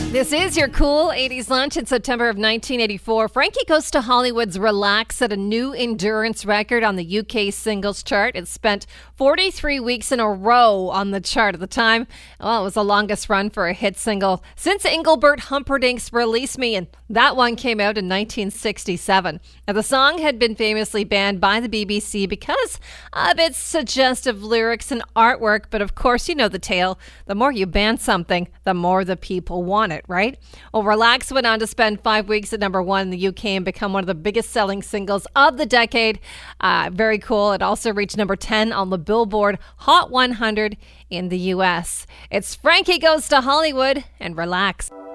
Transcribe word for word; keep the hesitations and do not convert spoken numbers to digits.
This is your cool eighties lunch in September of nineteen eighty-four. Frankie Goes to Hollywood's Relax set a new endurance record on the U K singles chart. It spent forty-three weeks in a row on the chart at the time. Well, it was the longest run for a hit single since Engelbert Humperdinck's Release Me, and that one came out in nineteen sixty-seven. Now, the song had been famously banned by the B B C because of its suggestive lyrics and artwork, but of course, you know the tale. The more you ban something, the more the people want it, right? Well, Relax went on to spend five weeks at number one in the U K and become one of the biggest selling singles of the decade. Uh, very cool. It also reached number ten on the Billboard Hot one hundred in the U S. It's Frankie Goes to Hollywood and Relax.